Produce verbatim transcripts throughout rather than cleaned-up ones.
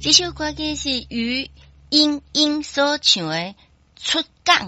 这首歌曲是于英英所唱的《出港》。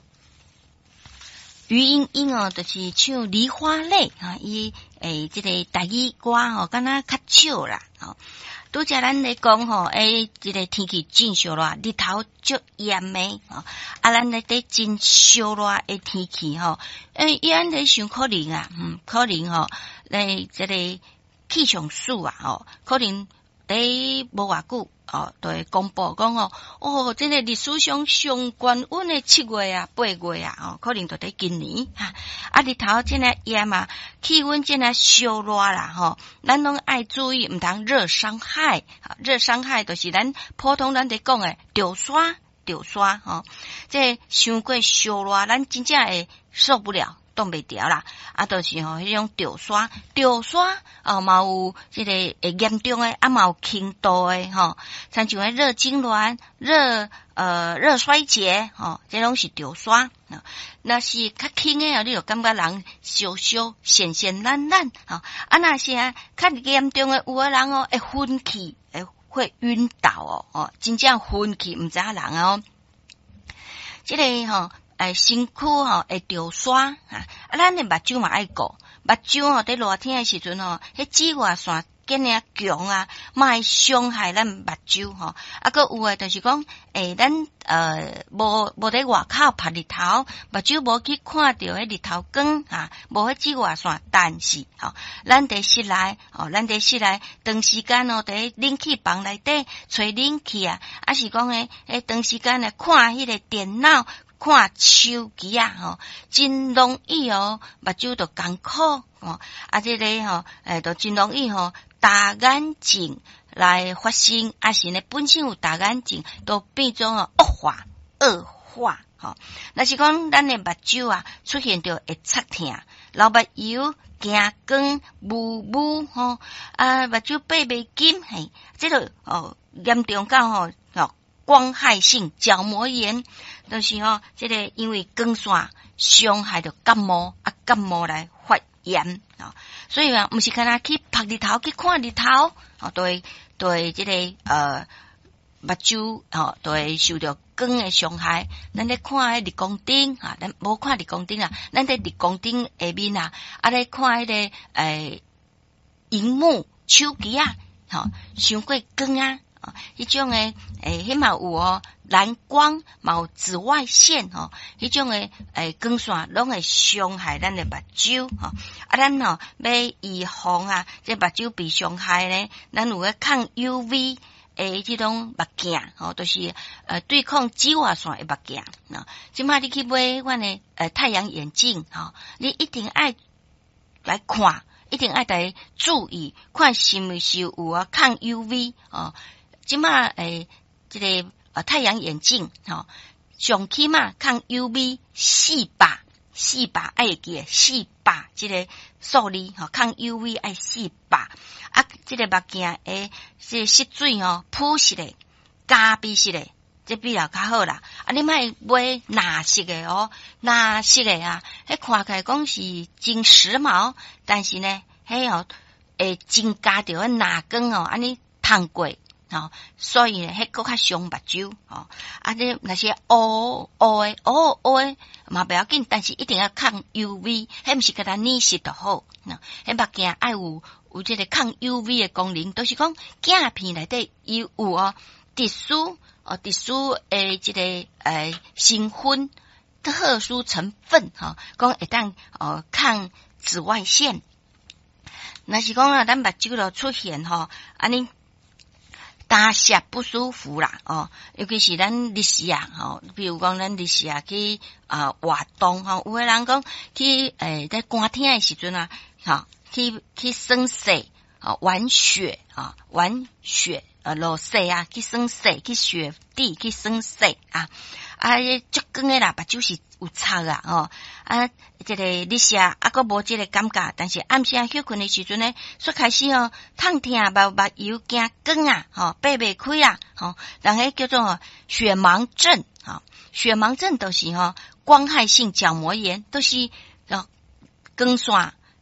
于英英哦，就是唱《梨花泪》啊，伊诶，这个台语歌吼，敢若较少啦。吼，拄则咱咧讲吼，诶，这个天气真烧热，日头足炎的吼，啊，咱咧伫真烧热的天气吼，诶，伊安咧想可能啊，嗯，可能吼，诶，这个气象署啊，吼，可能伫无偌久。哦，就会公布讲哦，哦，这个历史上上高温的七月啊、八月啊，哦，可能就伫今年哈。啊，日头真诶炎嘛，气温真诶烧热啦，吼，咱拢爱注意，毋通热伤害。热伤害就是咱普通咱伫讲诶，着山着山吼，这伤过烧热，咱真正会受不了。冻袂调啦，啊，就是吼，迄种着山，着山哦，嘛有即个会严重诶，啊，嘛有轻度诶，吼，像像迄热痉挛、热呃热衰竭，吼，这拢是着山。那是较轻诶哦，你就感觉人烧烧、咸咸烂烂，吼，啊，那是啊，较严重诶，有诶人哦会昏去，会会晕倒哦，哦，真正昏去，毋知影人哦，即个吼。诶，身躯吼会着沙啊！啊，咱诶目睭嘛爱顾，目睭吼伫热天诶时阵吼，迄紫外线更尔强啊，嘛会伤害咱目睭吼。啊，佮有诶，就是讲，诶，咱呃无无伫外口晒日头，目睭无去看着迄日头光啊，无迄紫外线，但是吼，咱伫室内吼，咱伫室内长时间哦，伫冷气房内底吹冷气啊，啊是讲诶，诶长时间诶看迄个电脑。看手机啊，吼，真容易哦，目睭就艰苦哦，啊，这个吼，诶，就真容易吼，大眼睛来发生，啊是呢，本身有大眼睛，都变做哦恶化、恶化，吼。若是讲咱的目睭啊，出现着会擦痛、流目油、惊光、雾雾，吼，啊，目睭闭袂紧，嘿，这个哦，严重到吼，哦。光害性角膜炎，就是吼，这个因为光线伤害着感冒，啊感冒来发炎啊，所以啊，毋是干那去晒日头去看日头，哦，都会都会这个呃目睭哦，都会受到光的伤害。咱咧看迄日光灯啊，咱无看日光灯啊，咱伫日光灯下面啊，啊咧看迄个诶荧幕手机啊，吼，伤过光啊。啊，迄种诶，诶，迄嘛有哦，蓝光嘛有紫外线吼，迄种诶，诶，光线拢会伤害咱诶目睭吼。啊，咱吼要预防啊，这目睭被伤害咧，咱有个抗 U V 诶，即种目镜吼，都、就是呃对抗紫外线诶目镜啊。即摆你去买阮诶呃太阳眼镜吼，你一定爱来看，一定爱来注意，看是毋是有啊抗 U V 哦。即马诶，这个呃太阳眼镜吼，上起码抗 U V 四百，四百爱记四百，这个数字吼，抗 U V 爱四百啊，这个目镜诶，这色水吼，朴实的、咖啡色的，这比较较好啦。啊，你莫买蓝色的哦，蓝色的啊，迄看起来讲是真时髦，但是呢，迄哦会增加着迄蓝光哦，安尼烫过。哦，所以呢，迄个较伤目睭哦。啊，你那些乌乌诶、乌乌诶嘛不要紧，但是一定要抗 U V， 迄毋是给它逆湿就好。那迄目镜爱有有这个抗 U V 的功能，都、就是讲镜片内底有哦，特殊哦，特殊诶，这个诶成分特殊成分哈，讲、哦、会当哦抗紫外线。若是讲啊，咱目睭就出现吼，安尼。打湿不舒服啦，哦，尤其是咱日时啊，吼，比如讲咱日时啊去啊活动吼，有诶人讲去诶在寒天诶时阵啊，吼，去去耍雪啊玩雪啊玩雪啊落雪啊去耍雪去雪地去耍雪啊，啊足光诶啦，目睭是有擦啊，吼啊，这个日时啊，啊个无这个感觉，但是暗时啊休困的时阵呢，煞开始哦，痛痛目目油惊光啊，吼闭袂开啊，吼，人迄叫做血盲症，吼，血盲症都是吼光害性角膜炎，都是哦光线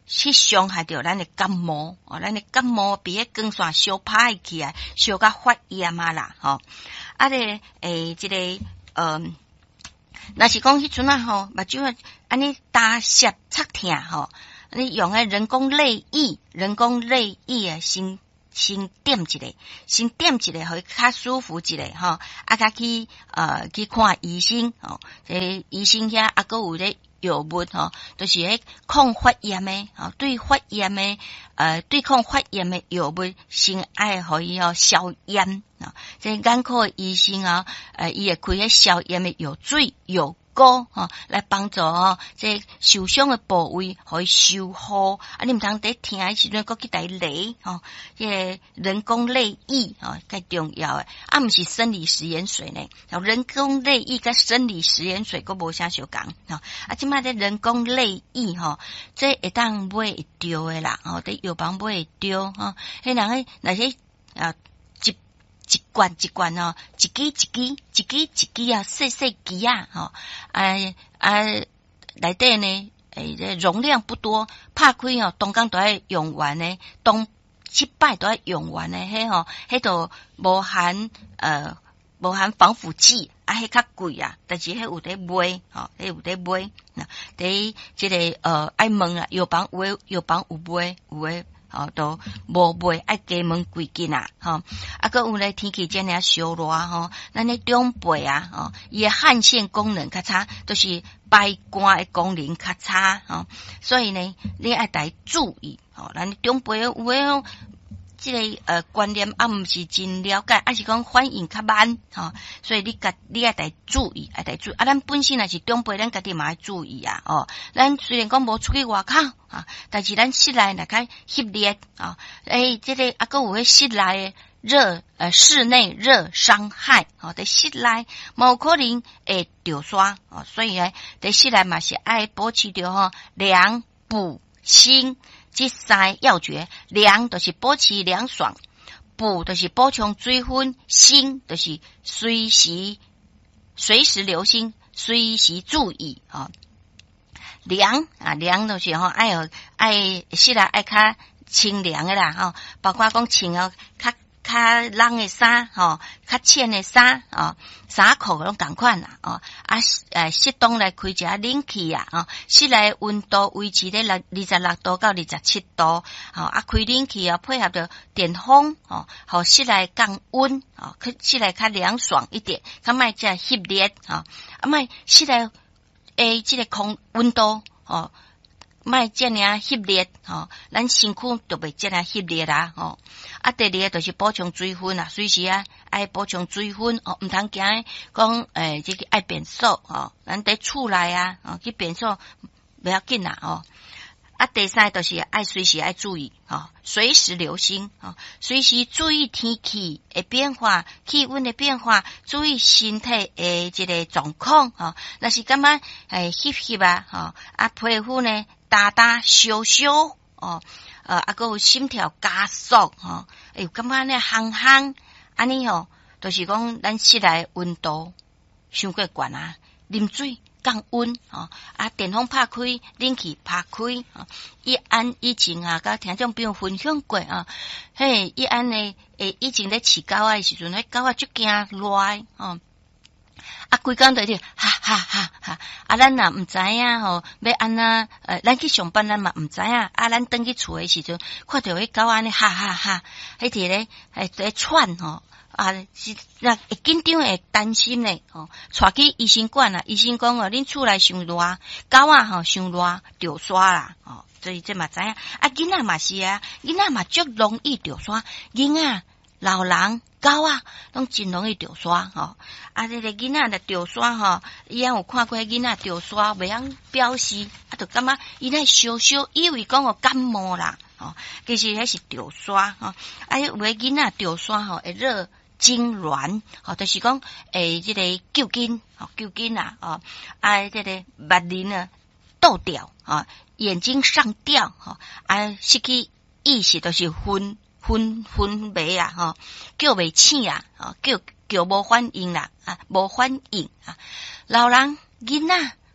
去伤害到咱的感冒，哦，咱的感冒比迄光线烧歹起来，烧甲发炎啊啦，吼，啊咧，诶，即、这个，嗯，若是讲迄阵啊，吼，目睭啊，安尼打湿擦疼，吼，你用迄人工泪液，人工泪液啊，先先点一下，先点一下，互伊较舒服一下，吼，啊，甲去呃去看医生，吼，这医生遐啊，阁有咧。药物吼，就是迄抗发炎诶，吼，对发炎诶，呃，对抗发炎诶药物，先爱互伊吼消炎啊。这眼科医生啊，呃，伊会开迄消炎诶药水、药膏吼，来帮助吼这受伤诶部位互伊修复。啊，你毋通伫听诶时阵，搁去带雷吼，这个人工泪液吼，较重要诶，啊，毋是生理食盐水呢。人工泪液甲生理食盐水搁无啥相共吼，啊，即卖这人工泪液吼，这会当买会着诶啦，吼，伫药房买会着吼，迄人诶那些啊一一罐一罐吼，一支一支一支一支啊，细细支啊，吼，啊啊内底呢，诶，这容量不多，拍开吼，当工都要用完呢，当七摆都要用完呢，迄吼，迄都无含呃。无含防腐剂，啊，迄较贵啊，但是迄有得卖，吼，迄有得卖。嗱，第即个呃，爱问啊，药房有诶，药房有卖，有诶，吼，都无卖，爱加问几斤啊，吼。啊，搁有咧天气真尔烧热吼，咱咧长辈啊，吼，伊诶汗腺功能较差，都、就是排汗诶功能较差，吼。所以呢，你爱得注意，吼，咱长辈有诶。这个呃观念啊，毋是真了解，还是讲反应较慢吼、哦，所以你甲你爱得注意，爱得注意啊！咱本身也是长辈，咱家己嘛要注意啊！哦，咱虽然讲无出去外口啊，但是咱室内若较翕热啊，诶，这个啊，搁有迄室内热呃室内热伤害哦，在室内冇可能会着刷哦，所以呢，在室内嘛是爱保持着吼凉补新。这三要诀，凉就是保持凉爽，补就是补充水分，新就是随时随时留心，随时注意啊、哦。凉啊，凉就是吼爱有爱室内爱较清凉的啦吼，包括讲穿哦较较冷的衫吼，较浅的衫哦，衫裤拢同款啦哦，啊诶适当来开一下冷气啊哦，室内温度维持咧六二十六度到二十七度，哦啊开冷气啊配合着电风哦，互室内降温哦，去室内较凉爽一点，较莫遮翕热哦，啊莫室内诶即个空温度哦。莫遮尔翕热吼，咱身躯就袂遮尔翕热啦吼。啊，第二个就是补充水分啦，随时啊爱补充水分哦，毋通惊讲诶，即个爱变瘦吼，咱伫厝内啊，哦去变瘦袂要紧啦哦。啊，第三就是爱随时爱注意哦，随时留心哦，随时注意天气的变化、气温的变化，注意身体的即个状况哦。若是感觉诶翕翕啊，吼啊皮肤呢打打烧烧哦，呃啊个有心跳加速吼，哎、哦、感觉呢烘烘，安尼吼，就是讲咱室内温度伤过悬啊，啉水。降温哦，啊，电风拍开，冷气拍开啊。伊安以前啊，甲听众朋友分享过啊，嘿，伊安呢，诶，以前咧饲狗仔诶时阵，迄狗仔足惊热哦。啊，规工都是哈哈哈哈！啊，咱若毋知影吼，要安那，呃，咱去上班咱嘛毋知影，啊，咱登去厝诶时阵，看到迄狗安尼哈哈哈，迄伫咧，诶，在喘吼。啊，是那会紧张会担心呢，吼、哦，带去医生馆啦，医生讲哦，恁厝内伤热，狗仔吼伤热，着刷啦，哦，所以这嘛知影，啊，囡仔嘛是啊，囡仔嘛足容易着刷，囡仔、老人、狗仔拢真容易着刷，吼、哦，啊，这个囡仔着着刷吼，伊有看过囡仔着刷，袂晓表示，啊，就感觉伊那烧烧，以为讲哦感冒啦，哦，其实迄是着刷，吼、哦，啊，有诶囡仔着刷吼会热。痉挛，吼、哦，就是讲，诶，即、这个揪筋，吼，揪筋啊，哦，啊，即、这个目仁啊倒掉，啊，眼睛上吊，吼、哦，啊，失去意识，就是昏昏昏迷啊，吼、哦，叫袂醒啊，哦，叫叫无反应啦，啊，无反应啊，老人囡仔，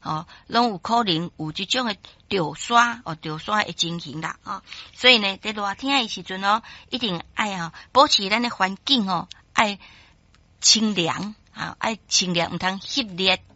哦，拢有可能有即种诶掉沙哦，掉沙诶情形啦哦。所以呢，在热天诶时阵哦，一定爱哦保持咱诶环境哦，爱清凉啊，爱清凉，毋通翕热